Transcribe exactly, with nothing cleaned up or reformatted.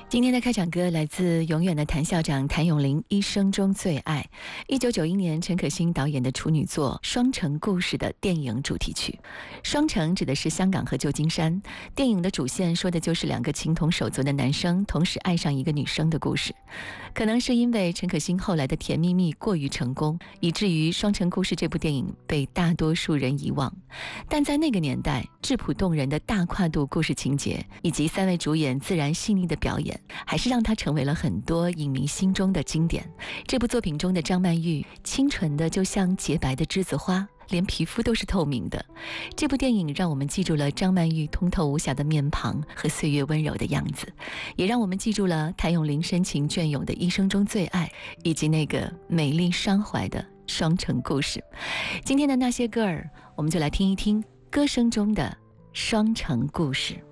今天的开场歌来自永远的谭校长谭咏麟一生中最爱，一九九一年陈可辛导演的处女作《双城故事》的电影主题曲。双城指的是香港和旧金山，电影的主线说的就是两个情同手足的男生同时爱上一个女生的故事。可能是因为陈可辛后来的甜蜜蜜过于成功，以至于《双城故事》这部电影被大多数人遗忘。但在那个年代，质朴动人的大跨度故事情节以及三位主演自然细腻的表演，还是让它成为了很多影迷心中的经典。这部作品中的张曼玉清纯的就像洁白的栀子花，连皮肤都是透明的。这部电影让我们记住了张曼玉通透无瑕的面庞和岁月温柔的样子，也让我们记住了谭咏麟深情隽永的一生中最爱，以及那个美丽伤怀的双城故事。今天的那些歌儿，我们就来听一听歌声中的双城故事。